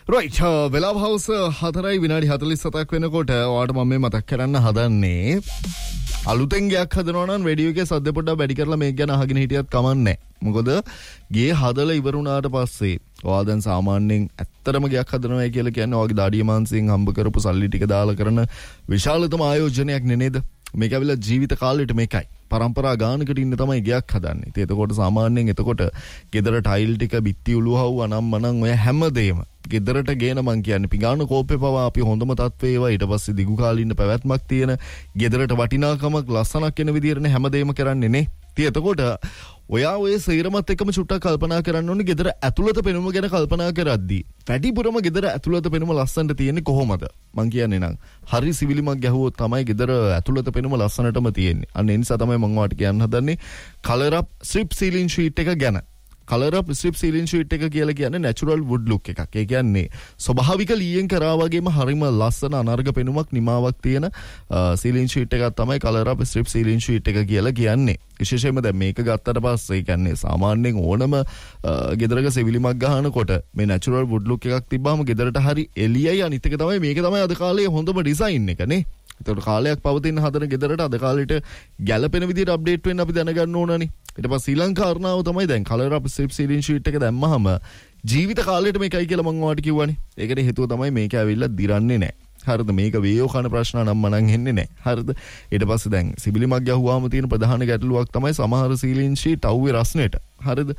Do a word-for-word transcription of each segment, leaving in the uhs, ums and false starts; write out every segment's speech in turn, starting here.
right වෙලාව හවස හතරයි විනාඩි හතළිස් හතක් වෙනකොට ඔයාලට මම මේ මතක් කරන්න හදන්නේ අලුතෙන් ගයක් හදනවා නම් රේඩියෝ එකේ සද්ද පොඩ්ඩක් වැඩි කරලා මේක ගැන අහගෙන හිටියත් කමන්නේ. මොකද ගේ හදලා ඉවර වුණාට පස්සේ ඔයා දැන් සාමාන්‍යයෙන් ඇත්තටම ගයක් හදනවා කියලා කියන්නේ ඔයාගේ දාඩිය මාංශයෙන් හම්බ කරපු සල්ලි ටික දාලා කරන විශාලතම ආයෝජනයක් නේද? මේක ඇවිල්ලා ජීවිත කාලෙට මේකයි. පරම්පරා ගානකට ඉන්න තමයි ගයක් හදන්නේ. ඉතින් එතකොට සාමාන්‍යයෙන් එතකොට ගෙදර ටයිල් ටික බිත්ති උළුහව් අනම් මනම් ඔය හැමදේම ගෙදරට ගේන මං කියන්නේ පිඟාන කෝප්පේ පවා අපි හොඳම තත්ත්වයේ ඒවා ඊට පස්සේ දිගු කාලින්න පැවැත්මක් තියෙන ගෙදරට වටිනාකමක් ලස්සනක් වෙන විදිහටනේ හැමදේම කරන්නේ නේ. ඉතින් එතකොට ඔයා ඔය සේරමත් එක්කම චුට්ටක් කල්පනා කරන්න ඕනේ ගෙදර ඇතුළත පෙනුම ගැන කල්පනා කරද්දී. වැඩිපුරම ගෙදර ඇතුළත පෙනුම ලස්සනට තියෙන්නේ කොහොමද? මං කියන්නේ නම් හරි සිවිලිමක් ගැහුවොත් තමයි ගෙදර ඇතුළත පෙනුම ලස්සනටම තියෙන්නේ. අන්න ඒ නිසා තමයි මම ඔයාලට කියන්න හදන්නේ color up strip ceiling sheet එක ගැන. color up strip ceiling sheet එක කියලා කියන්නේ natural wood look එකක්. ඒ කියන්නේ ස්වභාවික ලීයෙන් කරා වගේම හරිම ලස්සන අනර්ග පෙනුමක් නිමාවක් තියෙන ceiling sheet එකක් තමයි color up strip ceiling sheet එක කියලා කියන්නේ. විශේෂයෙන්ම දැන් මේක ගත්තට පස්සේ කියන්නේ සාමාන්‍යයෙන් ඕනම ගෙදරක සෙවිලිමක් ගහනකොට මේ natural wood look එකක් තිබ්බාම ගෙදරට හරි එළියයි අනිත් එක තමයි මේක තමයි අද කාලේ හොඳම ඩිසයින් එක නේ. ඒකට කාලයක් පවතින හදන ගෙදරට අද කාලෙට ගැළපෙන විදිහට අප්ඩේට් වෙන්න අපි දැනගන්න ඕනනේ. ඊට පස්සේ ශ්‍රී ලංකාරණාව තමයි දැන් color up strip ceiling sheet එක දැම්මහම ජීවිත කාලෙට මේකයි කියලා මම ඔයාලට කිව්වනේ. ඒකට හේතුව තමයි මේක ඇවිල්ලා දිරන්නේ නැහැ. හරිද? මේක වේයෝ කන ප්‍රශ්න නම් මනන් හෙන්නේ නැහැ. හරිද? ඊට පස්සේ දැන් සිබිලිමක් ගැහුවාම තියෙන ප්‍රධාන ගැටලුවක් තමයි සමහර ceiling sheet අවුවේ රස්නෙට. හරිද?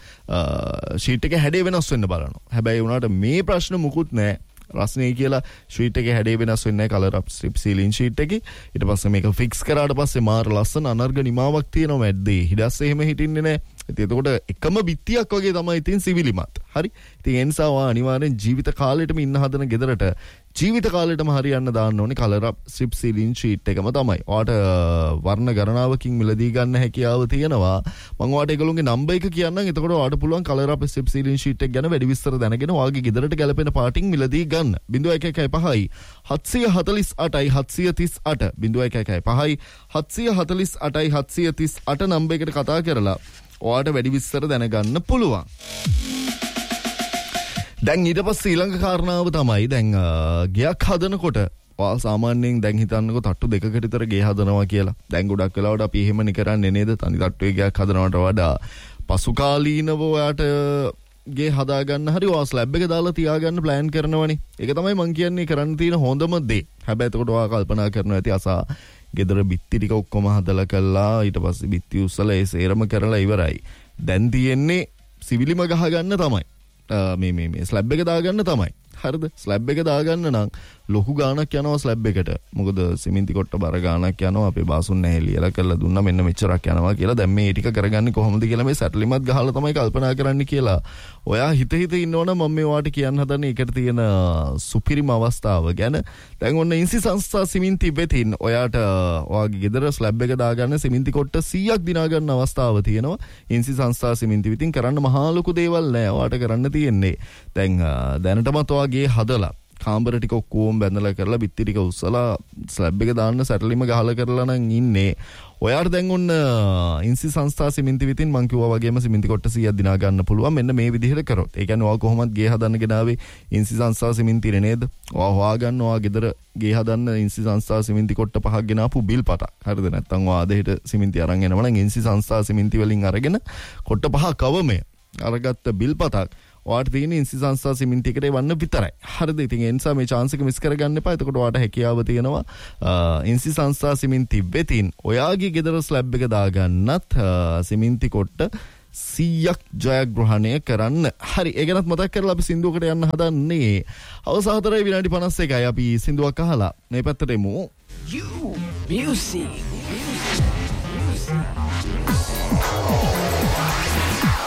sheet එකේ හැඩය වෙනස් වෙන්න බලනවා. හැබැයි උනාට මේ ප්‍රශ්න මුකුත් නැහැ. රස්නේ කියලා sheet එකේ හැඩය වෙනස් වෙන්නේ නැහැ color up strip ceiling sheet එකේ. ඊට පස්සේ මේක fix කරාට පස්සේ මාර ලස්සන අනර්ග නිමාවක් තියෙනවා මැද්දේ. හිඩස් එහෙම හිටින්නේ නැහැ. ඉතින් එතකොට එකම බිත්තියක් වගේ තමයි ඉතින් සිවිලිමත්. හරි. ඉතින් ඒ නිසා ඔයා අනිවාර්යෙන් ජීවිත කාලෙටම ඉන්න හදන ගෙදරට ජීවිත කාලෙටම හරියන්න දාන්න ඕනේ color up strip ceiling sheet එකම තමයි. ඔයාට වර්ණ ගණනාවකින් මිලදී ගන්න හැකියාව තියෙනවා. මම ඔයාට ඒගොල්ලෝගේ නම්බර් එක කියන්නම්. එතකොට ඔයාට පුළුවන් color up strip ceiling sheet එක ගැන වැඩි විස්තර දැනගෙන ඔයාගේ ගෙදරට ගැලපෙන පාටින් මිලදී ගන්න. zero one one five හත්සිය හතළිස් අටයි හත්සිය තිස් අට zero one one five හත්සිය හතළිස් අටයි හත්සිය තිස් අට නම්බර් එකට කතා කරලා ඔයාට වැඩි විස්තර දැනගන්න පුළුවන්. දැන් ඊට පස්සේ ඊළඟ කාරණාව තමයි දැන් ගයක් හදනකොට ඔයා සාමාන්‍යයෙන් දැන් හිතන්නකෝ තට්ටු දෙකකට විතර ගේ හදනවා කියලා. දැන් ගොඩක් වෙලාවට අපි එහෙමනේ කරන්නේ නේද? තනි තට්ටුවේ ගයක් හදනවට වඩා පසුකාලීනව ඔයාට ගේ හදා ගන්න හරි ඔයා ස්ලැබ් එක දාලා තියාගන්න ප්ලෑන් කරනවනේ. ඒක තමයි මම කියන්නේ කරන්න තියෙන හොඳම දේ. හැබැයි එතකොට ඔයා කල්පනා කරනවා ඇති අසා ගෙදර බිත්ති ටික ඔක්කොම හදලා කළා ඊට පස්සේ බිත්ති උස්සලා ඒ සේරම කරලා ඉවරයි. දැන් තියෙන්නේ සිවිලිම ගහ ගන්න තමයි. මේ මේ මේ ස්ලැබ් එක දාගන්න තමයි. හරිද? ස්ලැබ් එක දාගන්න නම් ලොකු ගාණක් යනවා ස්ලැබ් එකට. මොකද සිමෙන්ති කොට්ට බර ගාණක් යනවා. අපේ බාසුන් නැහැ ලියලා කරලා දුන්නා මෙන්න මෙච්චරක් යනවා කියලා. දැන් මේ ටික කරගන්නේ කොහොමද කියලා මේ සැටලිමත් ගහලා තමයි කල්පනා කරන්න කියලා. ඔයා හිත හිත ඉන්නවනම් මම මේ ඔයාට කියන්න හදන්නේ ඒකට තියෙන සුපිරිම අවස්ථාව ගැන. දැන් ඔන්න ඉන්සි සංස්ථා සිමෙන්ති වෙතින් ඔයාට ඔයාගේ ගෙදර ස්ලැබ් එක දාගන්න සිමෙන්ති කොට්ට සීයක් දිනා ගන්න අවස්ථාව තියෙනවා. ඉන්සි සංස්ථා සිමෙන්ති වෙතින් කරන්න මහා ලොකු දේවල් නෑ. ඔයාට කරන්න තියෙන්නේ දැන් දැනටමත් ඔයාගේ හදලා කාමර ටික ඔක්කොම බැඳලා කරලා බිත්ති ටික උස්සලා ස්ලැබ් එක දාන්න සැටලිම ගහලා කරලා නම් ඉන්නේ. ඔයාට දැන් ඔන්න ඉන්සි සංස්ථා සිමෙන්ති විතින් මං කිව්වා වගේම සිමෙන්ති කොට්ට සීයක් දිනා ගන්න පුළුවන් මෙන්න මේ විදිහට කරොත්. ඒ කියන්නේ ඔයා කොහොමද ගේ හදන්න ගෙනාවේ ඉන්සි සංස්ථා සිමෙන්තිනේ නේද? ඔයා හොයාගන්න ඔයා ගෙදර ගේ හදන්න ඉන්සි සංස්ථා සිමෙන්ති කොට්ට පහක් ගෙනාපු බිල් පතක්. හරිද? නැත්තම් ඔයා අදහෙට සිමෙන්ති අරන් එනවා නම් ඉන්සි සංස්ථා සිමෙන්ති වලින් අරගෙන කොට්ට පහක් අවමය අරගත්ත බිල් පතක් ඔයාට තියෙන ඉන්සි සංස්ථා සිමෙන්ති එකට එවන්න විතරයි. හරිද? ඉතින් ඒ නිසා මේ chance එක මිස් කරගන්න එපා. එතකොට ඔයාට හැකියාව තියෙනවා ඉන්සි සංස්ථා සිමෙන්ති වෙතින් ඔයාගේ ගෙදර ස්ලැබ් එක දාගන්නත් සිමෙන්ති කොට්ට සීයක් ජයග්‍රහණය කරන්න. හරි. ඒ ගැනත් මතක් කරලා අපි සින්දුවකට යන්න හදන්නේ. අවස හතරයි විනාඩි පනස් එකයි අපි සින්දුවක් අහලා මේ පැත්තට එමු. You music.